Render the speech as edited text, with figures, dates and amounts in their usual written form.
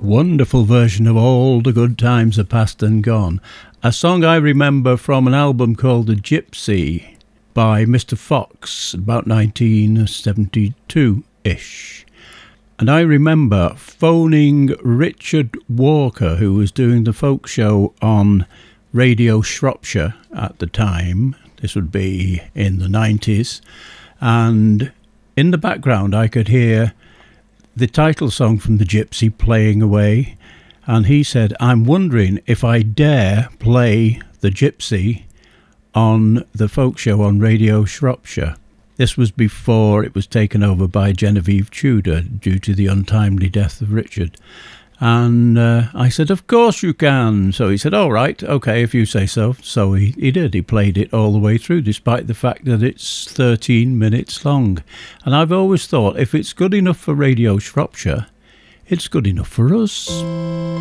wonderful version of All the Good Times Are Past and Gone. A song I remember from an album called The Gypsy by Mr. Fox, about 1972-ish. And I remember phoning Richard Walker, who was doing the folk show on Radio Shropshire at the time. This would be in the 90s. And in the background I could hear the title song from The Gypsy playing away, and he said, I'm wondering if I dare play The Gypsy on the folk show on Radio Shropshire. This was before it was taken over by Genevieve Tudor due to the untimely death of Richard. And I said, of course you can. So he said, all right, okay, if you say so. So he did. He played it all the way through, despite the fact that it's 13 minutes long. And I've always thought, if it's good enough for Radio Shropshire, it's good enough for us.